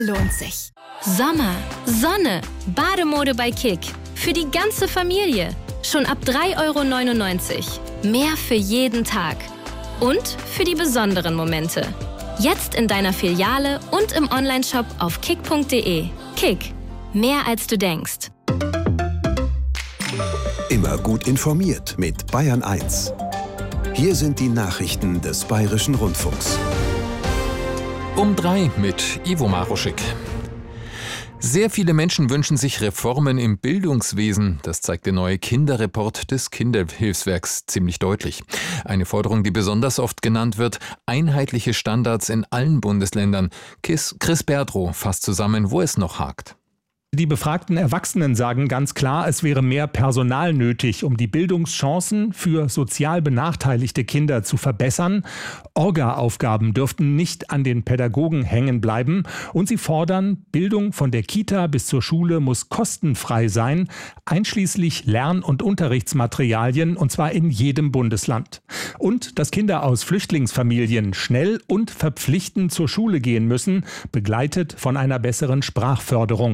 lohnt sich. Sommer, Sonne, Bademode bei Kick. Für die ganze Familie. Schon ab 3,99 €. Mehr für jeden Tag. Und für die besonderen Momente. Jetzt in deiner Filiale und im Onlineshop auf kick.de. Kick. Mehr als du denkst. Immer gut informiert mit Bayern 1. Hier sind die Nachrichten des Bayerischen Rundfunks. Um 3 mit Ivo Maruschik. Sehr viele Menschen wünschen sich Reformen im Bildungswesen. Das zeigt der neue Kinderreport des Kinderhilfswerks ziemlich deutlich. Eine Forderung, die besonders oft genannt wird: einheitliche Standards in allen Bundesländern. Chris Berdrow fasst zusammen, wo es noch hakt. Die befragten Erwachsenen sagen ganz klar, es wäre mehr Personal nötig, um die Bildungschancen für sozial benachteiligte Kinder zu verbessern. Orga-Aufgaben dürften nicht an den Pädagogen hängen bleiben. Und sie fordern, Bildung von der Kita bis zur Schule muss kostenfrei sein, einschließlich Lern- und Unterrichtsmaterialien, und zwar in jedem Bundesland. Und dass Kinder aus Flüchtlingsfamilien schnell und verpflichtend zur Schule gehen müssen, begleitet von einer besseren Sprachförderung.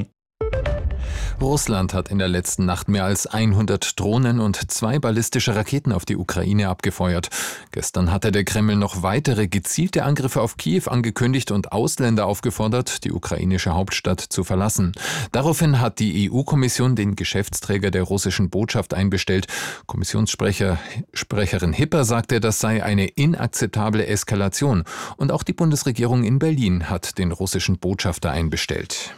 Russland hat in der letzten Nacht mehr als 100 Drohnen und 2 ballistische Raketen auf die Ukraine abgefeuert. Gestern hatte der Kreml noch weitere gezielte Angriffe auf Kiew angekündigt und Ausländer aufgefordert, die ukrainische Hauptstadt zu verlassen. Daraufhin hat die EU-Kommission den Geschäftsträger der russischen Botschaft einbestellt. Kommissionssprecherin Hipper sagte, das sei eine inakzeptable Eskalation. Und auch die Bundesregierung in Berlin hat den russischen Botschafter einbestellt.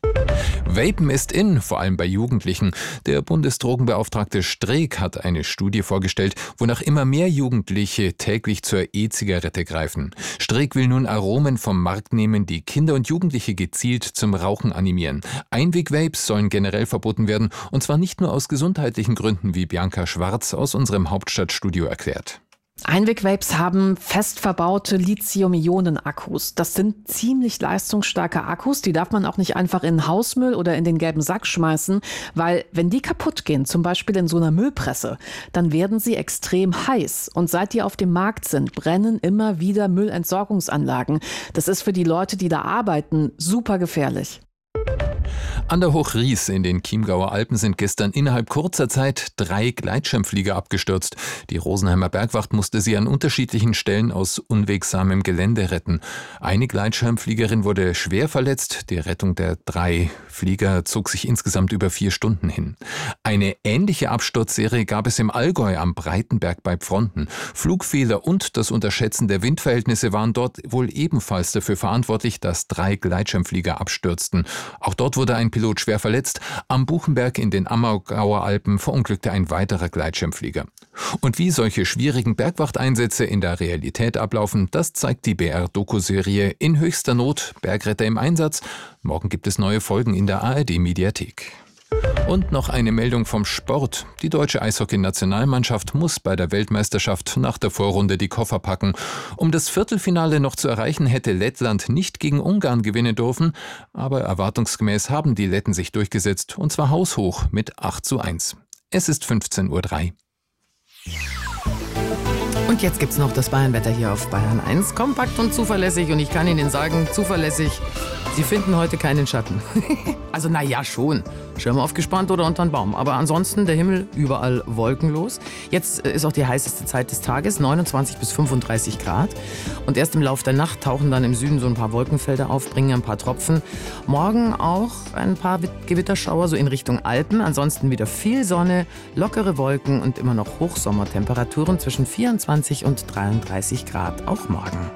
Vapen ist in, vor allem bei Jugendlichen. Der Bundesdrogenbeauftragte Streeck hat eine Studie vorgestellt, wonach immer mehr Jugendliche täglich zur E-Zigarette greifen. Streeck will nun Aromen vom Markt nehmen, die Kinder und Jugendliche gezielt zum Rauchen animieren. Einweg-Vapes sollen generell verboten werden, und zwar nicht nur aus gesundheitlichen Gründen, wie Bianca Schwarz aus unserem Hauptstadtstudio erklärt. Einweg-Vapes haben fest verbaute Lithium-Ionen-Akkus. Das sind ziemlich leistungsstarke Akkus, die darf man auch nicht einfach in den Hausmüll oder in den gelben Sack schmeißen, weil wenn die kaputt gehen, zum Beispiel in so einer Müllpresse, dann werden sie extrem heiß. Und seit die auf dem Markt sind, brennen immer wieder Müllentsorgungsanlagen. Das ist für die Leute, die da arbeiten, super gefährlich. An der Hochries in den Chiemgauer Alpen sind gestern innerhalb kurzer Zeit 3 Gleitschirmflieger abgestürzt. Die Rosenheimer Bergwacht musste sie an unterschiedlichen Stellen aus unwegsamem Gelände retten. Eine Gleitschirmfliegerin wurde schwer verletzt. Die Rettung der 3 Flieger zog sich insgesamt über 4 Stunden hin. Eine ähnliche Absturzserie gab es im Allgäu am Breitenberg bei Pfronten. Flugfehler und das Unterschätzen der Windverhältnisse waren dort wohl ebenfalls dafür verantwortlich, dass 3 Gleitschirmflieger abstürzten. Auch dort wurde ein Pilot schwer verletzt. Am Buchenberg in den Ammergauer Alpen verunglückte ein weiterer Gleitschirmflieger. Und wie solche schwierigen Bergwachteinsätze in der Realität ablaufen, das zeigt die BR-Doku-Serie In höchster Not, Bergretter im Einsatz. Morgen gibt es neue Folgen in der ARD-Mediathek. Und noch eine Meldung vom Sport. Die deutsche Eishockey-Nationalmannschaft muss bei der Weltmeisterschaft nach der Vorrunde die Koffer packen. Um das Viertelfinale noch zu erreichen, hätte Lettland nicht gegen Ungarn gewinnen dürfen. Aber erwartungsgemäß haben die Letten sich durchgesetzt, und zwar haushoch mit 8:1. Es ist 15:03 Uhr. Und jetzt gibt's noch das Bayernwetter hier auf Bayern 1. Kompakt und zuverlässig. Und ich kann Ihnen sagen, zuverlässig, Sie finden heute keinen Schatten. Also naja, schon. Schirm aufgespannt oder unter den Baum. Aber ansonsten der Himmel überall wolkenlos. Jetzt ist auch die heißeste Zeit des Tages, 29 bis 35 Grad. Und erst im Laufe der Nacht tauchen dann im Süden so ein paar Wolkenfelder auf, bringen ein paar Tropfen. Morgen auch ein paar Gewitterschauer, so in Richtung Alpen. Ansonsten wieder viel Sonne, lockere Wolken und immer noch Hochsommertemperaturen zwischen 24 und 33 Grad, auch morgen.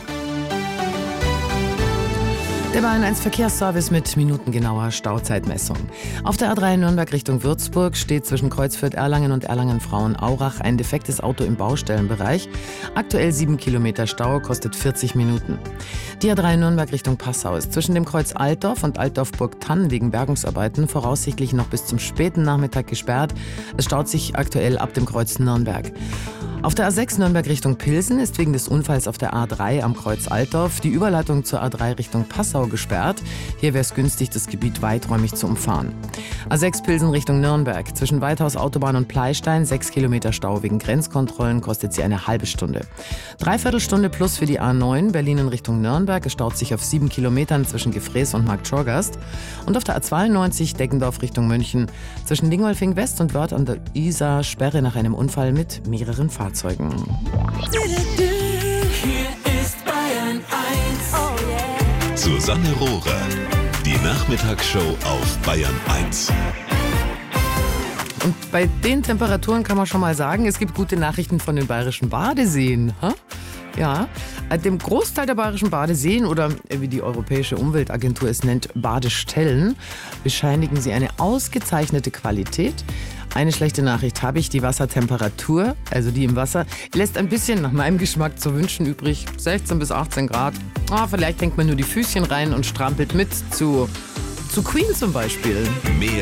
Der Bayern 1 Verkehrsservice mit minutengenauer Stauzeitmessung. Auf der A3 Nürnberg Richtung Würzburg steht zwischen Kreuzfürth-Erlangen und Erlangen-Frauenaurach ein defektes Auto im Baustellenbereich. Aktuell 7 Kilometer Stau, kostet 40 Minuten. Die A3 Nürnberg Richtung Passau ist zwischen dem Kreuz Altdorf und Altdorf-Burgtann wegen Bergungsarbeiten voraussichtlich noch bis zum späten Nachmittag gesperrt. Es staut sich aktuell ab dem Kreuz Nürnberg. Auf der A6 Nürnberg Richtung Pilsen ist wegen des Unfalls auf der A3 am Kreuz Altdorf die Überleitung zur A3 Richtung Passau gesperrt. Hier wäre es günstig, das Gebiet weiträumig zu umfahren. A6 Pilsen Richtung Nürnberg. Zwischen Weithaus Autobahn und Pleistein 6 Kilometer Stau wegen Grenzkontrollen, kostet sie eine halbe Stunde. Dreiviertel Stunde plus für die A9 Berlin in Richtung Nürnberg. Es staut sich auf 7 Kilometern zwischen Gefräß und Markt Schorgast. Und auf der A92 Deggendorf Richtung München. Zwischen Dingolfing West und Wörth an der Isar Sperre nach einem Unfall mit mehreren Fahrzeugen. Hier ist Bayern 1. Susanne Rohrer. Die Nachmittagsshow auf Bayern 1. Und bei den Temperaturen kann man schon mal sagen, es gibt gute Nachrichten von den bayerischen Badeseen. Ja, dem Großteil der bayerischen Badeseen oder wie die Europäische Umweltagentur es nennt, Badestellen, bescheinigen sie eine ausgezeichnete Qualität. Eine schlechte Nachricht habe ich, die Wassertemperatur, also die im Wasser, lässt ein bisschen nach meinem Geschmack zu wünschen übrig. 16 bis 18 Grad. Vielleicht hängt man nur die Füßchen rein und strampelt mit zu Queen zum Beispiel. Mehr